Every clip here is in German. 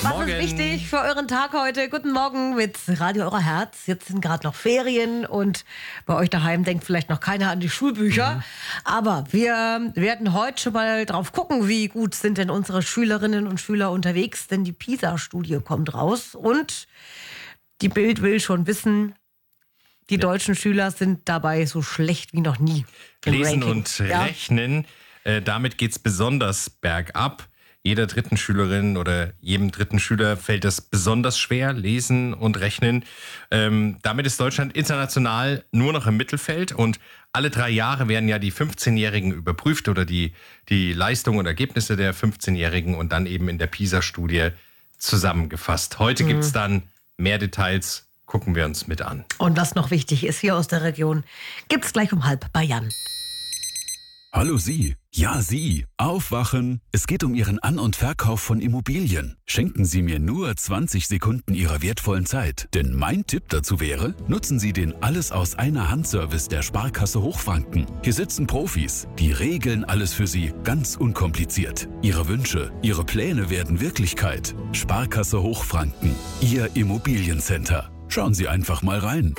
Was ist wichtig für euren Tag heute? Guten Morgen mit Radio Euer Herz. Jetzt sind gerade noch Ferien und bei euch daheim denkt vielleicht noch keiner an die Schulbücher. Aber wir werden heute schon mal drauf gucken, wie gut sind denn unsere Schülerinnen und Schüler unterwegs. Denn die PISA-Studie kommt raus und die Bild will schon wissen, die deutschen Schüler sind dabei so schlecht wie noch nie. Lesen und Rechnen, damit geht's besonders bergab. Jeder dritten Schülerin oder jedem dritten Schüler fällt das besonders schwer, Lesen und Rechnen. Damit ist Deutschland international nur noch im Mittelfeld und alle 3 Jahre werden ja die 15-Jährigen überprüft oder die Leistungen und Ergebnisse der 15-Jährigen und dann eben in der PISA-Studie zusammengefasst. Heute gibt's dann mehr Details, gucken wir uns mit an. Und was noch wichtig ist hier aus der Region, gibt's gleich um 12 bei Jan. Hallo Sie. Ja, Sie. Aufwachen. Es geht um Ihren An- und Verkauf von Immobilien. Schenken Sie mir nur 20 Sekunden Ihrer wertvollen Zeit. Denn mein Tipp dazu wäre, nutzen Sie den Alles-aus-einer-Hand-Service der Sparkasse Hochfranken. Hier sitzen Profis. Die regeln alles für Sie ganz unkompliziert. Ihre Wünsche, Ihre Pläne werden Wirklichkeit. Sparkasse Hochfranken. Ihr Immobiliencenter. Schauen Sie einfach mal rein.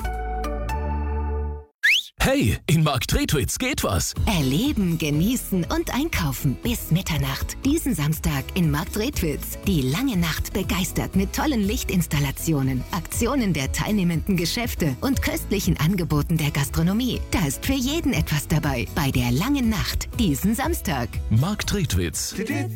Hey, in Marktredwitz geht was. Erleben, genießen und einkaufen bis Mitternacht. Diesen Samstag in Marktredwitz. Die lange Nacht begeistert mit tollen Lichtinstallationen, Aktionen der teilnehmenden Geschäfte und köstlichen Angeboten der Gastronomie. Da ist für jeden etwas dabei bei der langen Nacht diesen Samstag. Marktredwitz.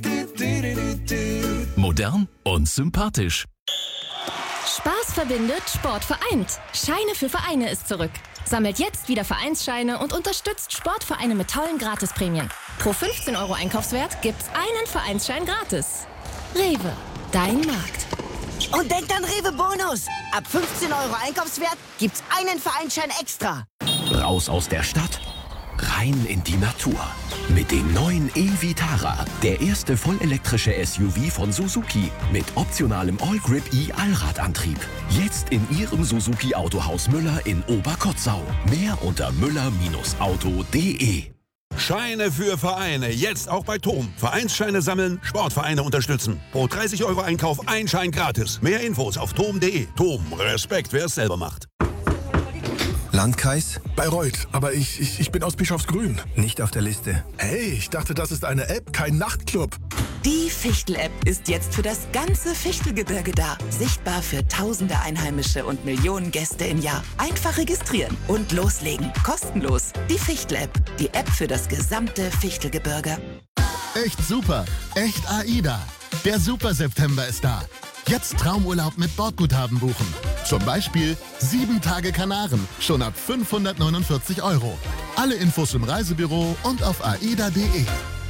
Modern und sympathisch. Spaß verbindet, Sport vereint. Scheine für Vereine ist zurück. Sammelt jetzt wieder Vereinsscheine und unterstützt Sportvereine mit tollen Gratisprämien. Pro 15 € Einkaufswert gibt's einen Vereinsschein gratis. Rewe, dein Markt. Und denkt an Rewe Bonus. Ab 15 € Einkaufswert gibt's einen Vereinsschein extra. Raus aus der Stadt, rein in die Natur. Mit dem neuen e-Vitara, der erste vollelektrische SUV von Suzuki mit optionalem All-Grip E-Allradantrieb. Jetzt in Ihrem Suzuki Autohaus Müller in Oberkotzau. Mehr unter müller-auto.de. Scheine für Vereine, jetzt auch bei TOM. Vereinsscheine sammeln, Sportvereine unterstützen. Pro 30 € Einkauf ein Schein gratis. Mehr Infos auf tom.de. TOM, Respekt, wer es selber macht. Landkreis? Bayreuth, aber ich bin aus Bischofsgrün. Nicht auf der Liste. Hey, ich dachte, das ist eine App, kein Nachtclub. Die Fichtel-App ist jetzt für das ganze Fichtelgebirge da. Sichtbar für tausende Einheimische und Millionen Gäste im Jahr. Einfach registrieren und loslegen. Kostenlos. Die Fichtel-App. Die App für das gesamte Fichtelgebirge. Echt super. Echt AIDA. Der Super September ist da. Jetzt Traumurlaub mit Bordguthaben buchen. Zum Beispiel 7 Tage Kanaren, schon ab 549 €. Alle Infos im Reisebüro und auf aida.de.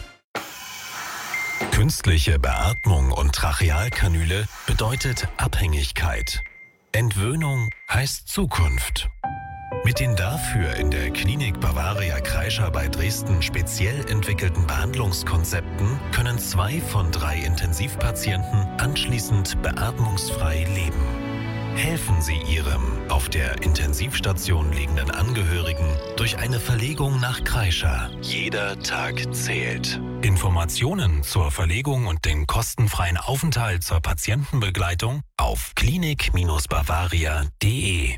Künstliche Beatmung und Trachealkanüle bedeutet Abhängigkeit. Entwöhnung heißt Zukunft. Mit den dafür in der Klinik Bavaria Kreischer bei Dresden speziell entwickelten Behandlungskonzepten können 2 von 3 Intensivpatienten anschließend beatmungsfrei leben. Helfen Sie Ihrem auf der Intensivstation liegenden Angehörigen durch eine Verlegung nach Kreischer. Jeder Tag zählt. Informationen zur Verlegung und den kostenfreien Aufenthalt zur Patientenbegleitung auf klinik-bavaria.de.